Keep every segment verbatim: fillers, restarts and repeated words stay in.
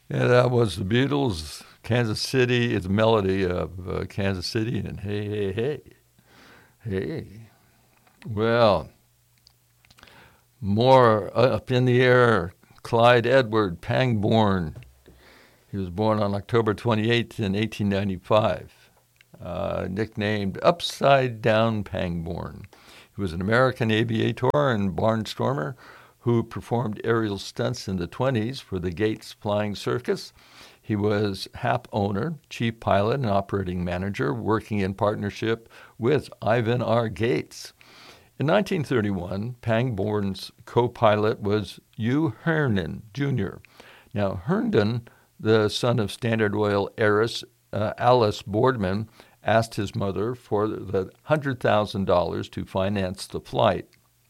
Yeah, that was the Beatles. Kansas City. It's a melody of uh, Kansas City, and hey, hey, hey, hey. Well, more up in the air. Clyde Edward Pangborn. He was born on October twenty-eighth in eighteen ninety-five, uh, nicknamed Upside Down Pangborn. He was an American aviator and barnstormer who performed aerial stunts in the twenties for the Gates Flying Circus. He was H A P owner, chief pilot, and operating manager, working in partnership with Ivan R. Gates. In nineteen thirty-one, Pangborn's co-pilot was Hugh Herndon, Junior Now, Herndon, the son of Standard Oil heiress uh, Alice Boardman, asked his mother for the one hundred thousand dollars to finance the flight.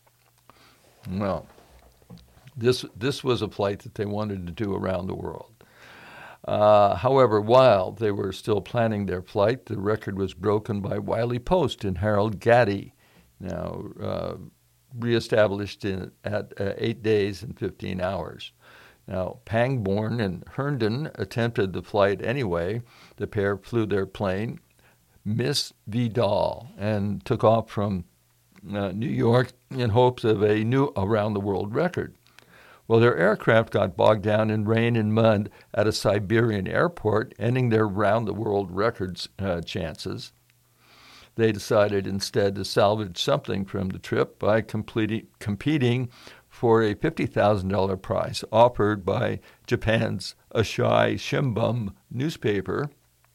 Well, this this was a flight that they wanted to do around the world. Uh, however, while they were still planning their flight, the record was broken by Wiley Post and Harold Gatty, now uh, reestablished in, at uh, eight days and fifteen hours. Now, Pangborn and Herndon attempted the flight anyway. The pair flew their plane, Miss Vidal, and took off from uh, New York in hopes of a new around-the-world record. Well, their aircraft got bogged down in rain and mud at a Siberian airport, ending their round-the-world records uh, chances. They decided instead to salvage something from the trip by completing, competing for a fifty thousand dollars prize offered by Japan's Asahi Shimbun newspaper.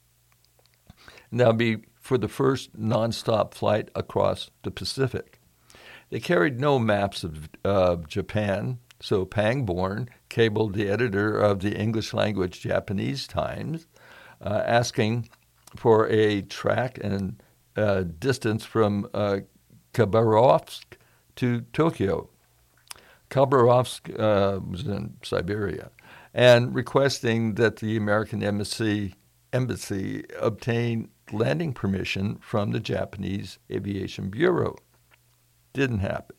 And that would be for the first nonstop flight across the Pacific. They carried no maps of uh, Japan, so Pangborn cabled the editor of the English-language Japanese Times, uh, asking for a track and uh, distance from uh, Khabarovsk to Tokyo. Khabarovsk uh, was in Siberia, and requesting that the American embassy, embassy obtain landing permission from the Japanese Aviation Bureau. Didn't happen.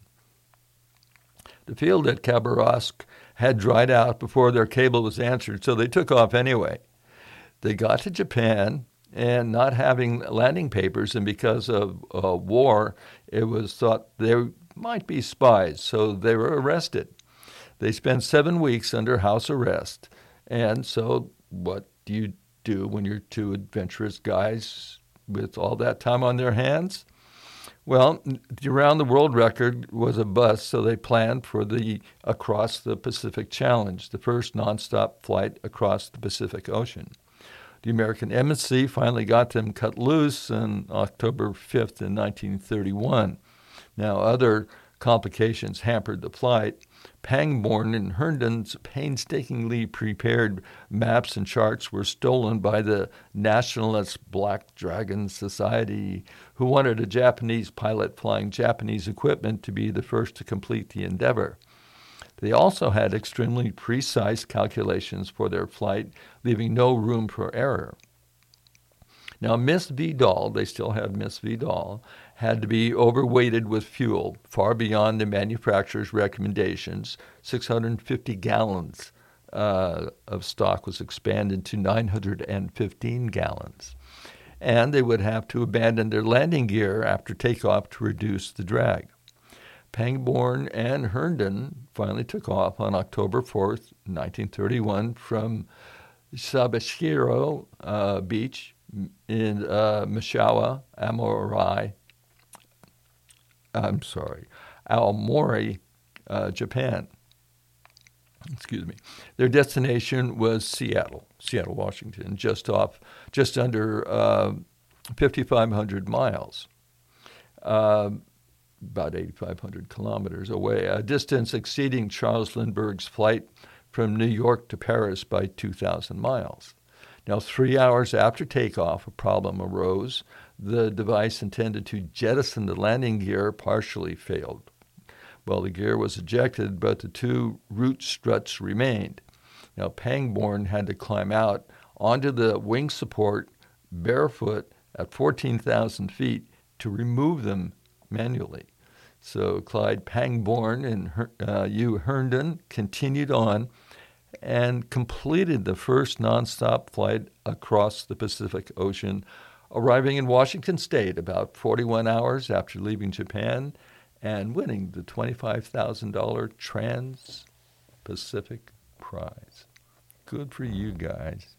The field at Khabarovsk had dried out before their cable was answered, so they took off anyway. They got to Japan, and not having landing papers, and because of uh, war, it was thought they might be spies, so they were arrested. They spent seven weeks under house arrest, and so what do you do when you're two adventurous guys with all that time on their hands? Well, the around-the-world record was a bust, so they planned for the Across the Pacific Challenge, the first nonstop flight across the Pacific Ocean. The American embassy finally got them cut loose on October fifth in nineteen thirty-one. Now, other complications hampered the flight. Pangborn and Herndon's painstakingly prepared maps and charts were stolen by the nationalist Black Dragon Society, who wanted a Japanese pilot flying Japanese equipment to be the first to complete the endeavor. They also had extremely precise calculations for their flight, leaving no room for error. Now, Miss Vidal, they still have Miss Vidal, had to be overweighted with fuel, far beyond the manufacturer's recommendations. six hundred fifty gallons uh, of stock was expanded to nine hundred fifteen gallons. And they would have to abandon their landing gear after takeoff to reduce the drag. Pangborn and Herndon finally took off on October fourth, nineteen thirty-one, from Sabashiro uh, Beach in uh, Mishawa, Aomori, I'm sorry, Aomori, uh, Japan. Excuse me. Their destination was Seattle, Seattle, Washington, just off, just under uh, fifty-five hundred miles, uh, about eighty-five hundred kilometers away, a distance exceeding Charles Lindbergh's flight from New York to Paris by two thousand miles. Now, three hours after takeoff, a problem arose. The device intended to jettison the landing gear partially failed. Well, the gear was ejected, but the two root struts remained. Now, Pangborn had to climb out onto the wing support barefoot at fourteen thousand feet to remove them manually. So Clyde Pangborn and uh, Hugh Herndon continued on, and completed the first nonstop flight across the Pacific Ocean, arriving in Washington State about forty-one hours after leaving Japan and winning the twenty-five thousand dollars Trans-Pacific Prize. Good for you guys.